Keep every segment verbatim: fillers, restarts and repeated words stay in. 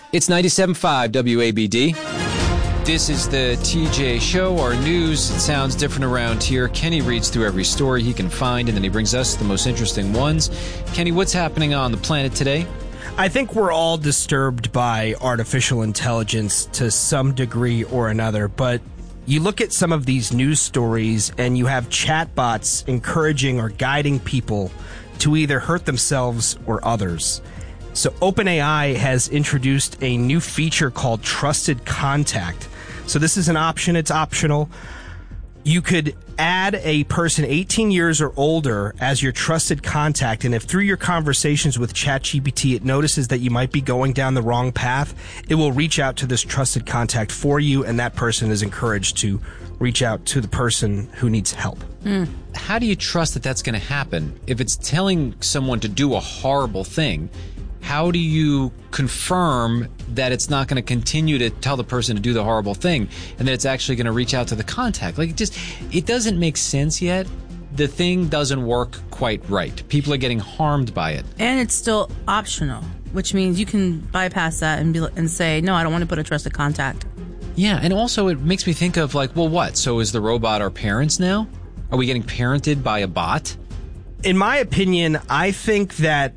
It's ninety-seven point five W A B D. This is the T J Show, our news. It sounds different around here. Kenny reads through every story he can find, and then he brings us the most interesting ones. Kenny, what's happening on the planet today? I think we're all disturbed by artificial intelligence to some degree or another, but you look at some of these news stories and you have chatbots encouraging or guiding people to either hurt themselves or others. So OpenAI has introduced a new feature called Trusted Contact. So this is an option. It's optional. You could add a person eighteen years or older as your trusted contact, and if through your conversations with ChatGPT it notices that you might be going down the wrong path, it will reach out to this trusted contact for you, and that person is encouraged to reach out to the person who needs help. Mm. How do you trust that that's going to happen? If it's telling someone to do a horrible thing, how do you confirm that it's not going to continue to tell the person to do the horrible thing and that it's actually going to reach out to the contact? Like, it just, it doesn't make sense yet. The thing doesn't work quite right. People are getting harmed by it. And it's still optional, which means you can bypass that and be and say, no, I don't want to put a trusted contact. Yeah, and also it makes me think of like, well, what? So is the robot our parents now? Are we getting parented by a bot? In my opinion, I think that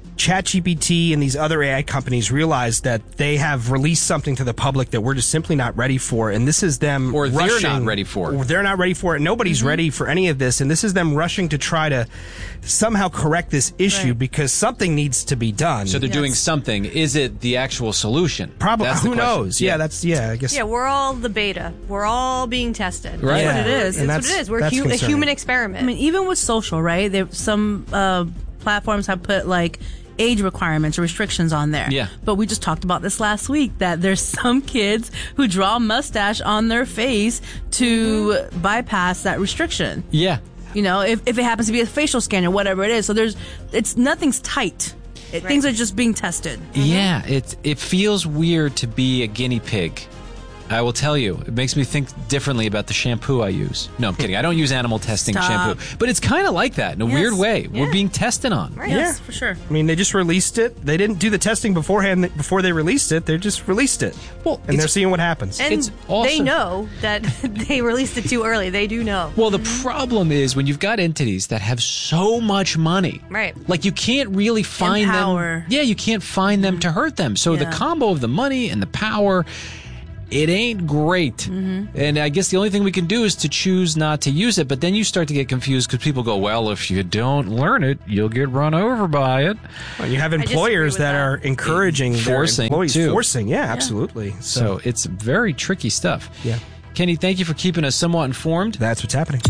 ChatGPT and these other A I companies realize that they have released something to the public that we're just simply not ready for, and this is them or they're rushing, not ready for it. Or they're not ready for it. Nobody's mm-hmm. ready for any of this, and this is them rushing to try to somehow correct this issue right. because something needs to be done. So they're yes. doing something. Is it the actual solution? Probably. That's Who knows? Yeah. yeah, that's yeah. I guess. Yeah, we're all the beta. We're all being tested. Right. That's yeah. what it is. And That's, that's what it is. We're hu- a human experiment. I mean, even with social, right? There, some uh, platforms have put like age requirements or restrictions on there. Yeah. But we just talked about this last week that there's some kids who draw a mustache on their face to mm-hmm. bypass that restriction. Yeah. You know, if, if it happens to be a facial scan or whatever it is. So there's, it's, nothing's tight. It, right. Things are just being tested. Mm-hmm. Yeah. It, it feels weird to be a guinea pig. I will tell you, it makes me think differently about the shampoo I use. No, I'm kidding. I don't use animal testing Stop. shampoo. But it's kind of like that in a yes. weird way. Yeah. We're being tested on. Right. Yes, Yeah. for sure. I mean, they just released it. They didn't do the testing beforehand before they released it. They just released it. Well, and they're seeing what happens. And It's awesome. they know that they released it too early. They do know. Well, the problem is when you've got entities that have so much money. Right. Like, you can't really find And power. them. Yeah, you can't find them to hurt them. So Yeah. the combo of the money and the power, it ain't great. Mm-hmm. And I guess the only thing we can do is to choose not to use it. But then you start to get confused because people go, well, if you don't learn it, you'll get run over by it. Well, you have employers that, that are encouraging forcing their employees. Too. Forcing, yeah, absolutely. So. so it's very tricky stuff. Yeah. Kenny, thank you for keeping us somewhat informed. That's what's happening.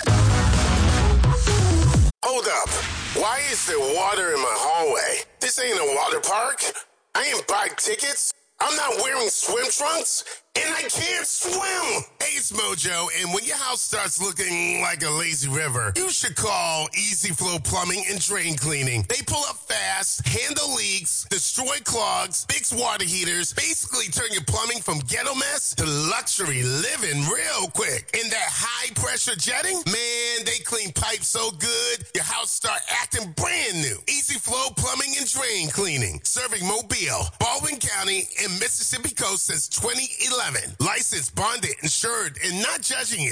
Hold up. Why is there water in my hallway? This ain't a water park. I ain't buy tickets. I'm not wearing swim trunks, and I can't swim. Hey, it's Mojo, and when your house starts looking like a lazy river, you should call Easy Flow Plumbing and Drain Cleaning. They pull up fast, handle leaks, destroy clogs, fix water heaters, basically turn your plumbing from ghetto mess to luxury living real quick. And that high-pressure jetting, man, they clean pipes so good, your house start acting brand new. Easy Flow Plumbing and Drain Cleaning, serving Mobile, Baldwin County, and Mississippi Coast since twenty eleven. Licensed, bonded, insured, and not judging you.